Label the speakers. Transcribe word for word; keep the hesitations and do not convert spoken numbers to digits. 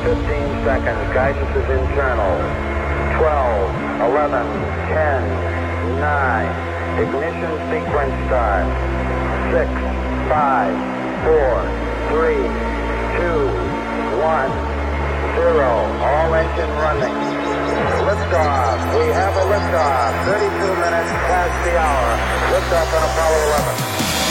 Speaker 1: fifteen seconds. Guidance is internal. twelve, eleven, ten, nine. Ignition sequence start. six, five, four, three, two, one, zero. All engine running. Liftoff. We have a liftoff. thirty-two minutes past the hour. Liftoff on Apollo eleven.